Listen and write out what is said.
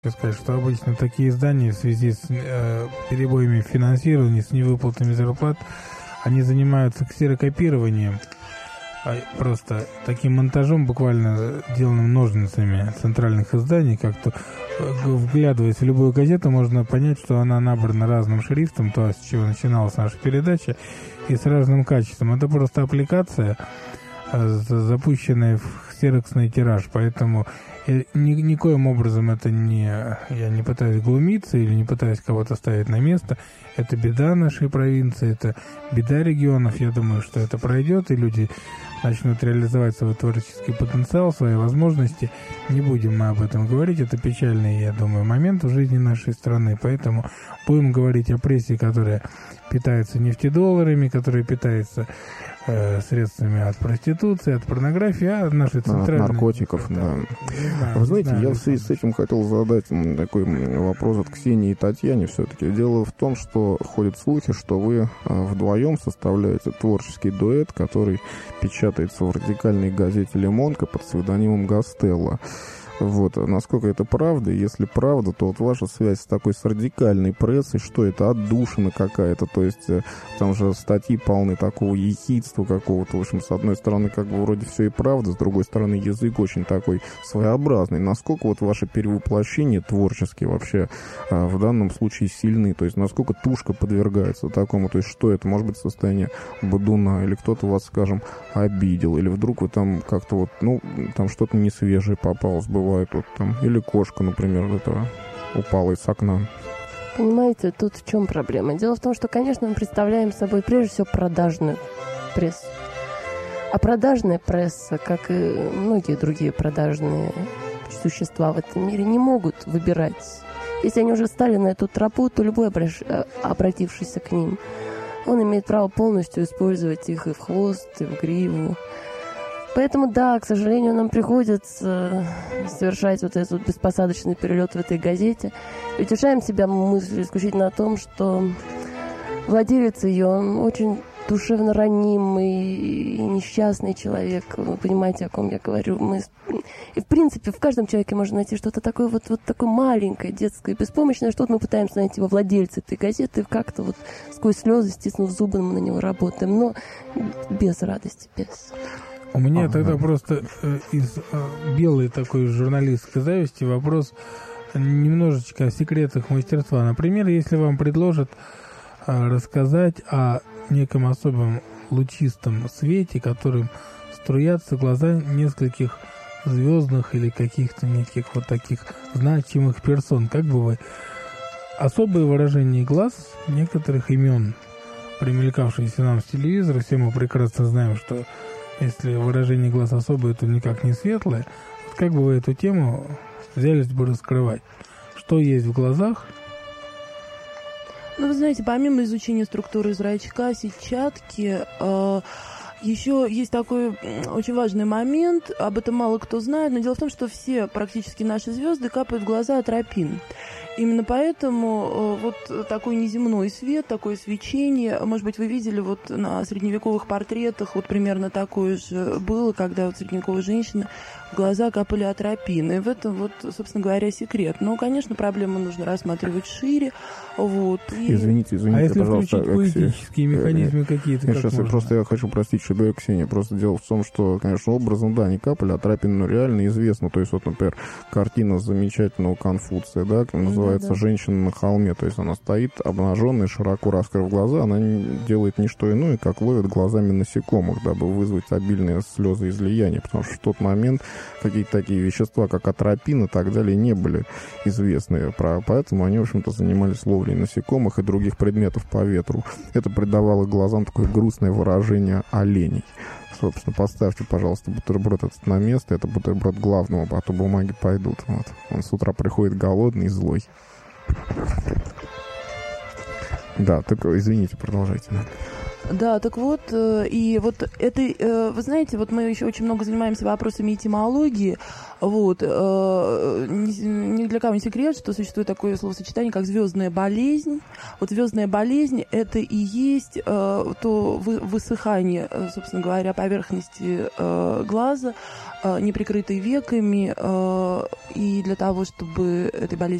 Хочу сказать, что обычно такие издания в связи с перебоями финансирования, с невыплатами зарплат, они занимаются ксерокопированием, просто таким монтажом, буквально деланным ножницами центральных изданий. Как-то вглядываясь в любую газету, можно понять, что она набрана разным шрифтом, то, с чего начиналась наша передача, и с разным качеством. Это просто аппликация, запущенная в ксероксный тираж, поэтому никоим образом это не... Я не пытаюсь глумиться или не пытаюсь кого-то ставить на место. Это беда нашей провинции, это беда регионов. Я думаю, что это пройдет, и люди начнут реализовать свой творческий потенциал, свои возможности. Не будем мы об этом говорить. Это печальный, я думаю, момент в жизни нашей страны. Поэтому будем говорить о прессе, которая питается нефтедолларами, которая питается средствами от проституции, от порнографии, а наши центральные... От наркотиков, да. Вы знаете, я в связи с этим хотел задать такой вопрос от Ксении и Татьяне все-таки. Дело в том, что ходят слухи, что вы вдвоем составляете творческий дуэт, который печатается в радикальной газете «Лимонка» под псевдонимом Гастелло. Вот, насколько это правда? Если правда, то вот ваша связь с такой с радикальной прессой, что это, отдушина какая-то, то есть там же статьи полны такого ехидства какого-то, в общем, с одной стороны, как бы вроде все и правда, с другой стороны, язык очень такой своеобразный. Насколько вот ваши перевоплощения творческие вообще в данном случае сильны, то есть насколько тушка подвергается такому, то есть что это, может быть, состояние бодуна, или кто-то вас, скажем, обидел, или вдруг вы там как-то вот, ну, там что-то несвежее попалось, бывает вот там, или кошка, например, этого упала из окна. Понимаете, тут в чем проблема? Дело в том, что, конечно, мы представляем собой прежде всего продажную прессу. А продажная пресса, как и многие другие продажные существа в этом мире, не могут выбирать. Если они уже стали на эту тропу, то любой, обратившийся к ним, он имеет право полностью использовать их и в хвост, и в гриву. Поэтому, да, к сожалению, нам приходится совершать вот этот беспосадочный перелет в этой газете. И утешаем себя мыслью исключительно о том, что владелец ее, он очень душевно ранимый и несчастный человек. Вы понимаете, о ком я говорю. И, в принципе, в каждом человеке можно найти что-то такое вот такое маленькое, детское, беспомощное, что-то мы пытаемся найти во владельце этой газеты, как-то вот сквозь слезы, стиснув зубы, мы на него работаем. Но без радости, без... У меня тогда просто из белой такой журналистской зависти вопрос немножечко о секретах мастерства. Например, если вам предложат рассказать о неком особом лучистом свете, которым струятся глаза нескольких звездных или каких-то неких вот таких значимых персон, как бы вы... Особое выражение глаз некоторых имен, примелькавшиеся нам с телевизора, все мы прекрасно знаем, что если выражение глаз особое, то никак не светлое. Вот как бы вы эту тему взялись бы раскрывать? Что есть в глазах? Ну, вы знаете, помимо изучения структуры зрачка, сетчатки, еще есть такой очень важный момент, об этом мало кто знает, но дело в том, что все практически наши звезды капают в глаза атропин. Именно поэтому вот такой неземной свет, такое свечение, может быть, вы видели вот на средневековых портретах, вот примерно такое же было, когда вот средневековая женщина в глаза капали атропины. И в этом вот, собственно говоря, секрет. Но, конечно, проблему нужно рассматривать шире. Вот. Извините, а если пожалуйста, включить поэтические механизмы какие-то? Конечно, просто я хочу простить Шибаю Ксению. Просто дело в том, что, конечно, образом, да, не капали, а атропины, но реально известно. То есть, вот, например, картина замечательного Конфуция, да, называется «Женщина на холме». То есть она стоит обнаженная, широко раскрыв глаза, она делает не что иное, как ловит глазами насекомых, дабы вызвать обильные слезы излияния, потому что в тот момент какие-то такие вещества, как атропин и так далее, не были известны. Поэтому они, в общем-то, занимались ловлей насекомых и других предметов по ветру. Это придавало глазам такое грустное выражение оленей. Собственно, поставьте, пожалуйста, бутерброд этот на место. Это бутерброд главного, а то бумаги пойдут. Вот. Он с утра приходит голодный и злой. Да, только, извините, продолжайте. Да, так вот, и вот это, вы знаете, вот мы еще очень много занимаемся вопросами этимологии, вот, ни для кого не секрет, что существует такое словосочетание, как звездная болезнь. Вот звездная болезнь – это и есть то высыхание, собственно говоря, поверхности глаза, не прикрытой веками, и для того, чтобы этой болезни